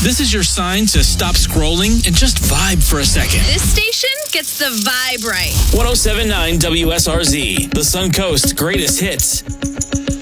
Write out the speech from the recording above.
This is your sign to stop scrolling and just vibe for a second. This station gets the vibe right. 107.9 WSRZ, the Suncoast greatest hits.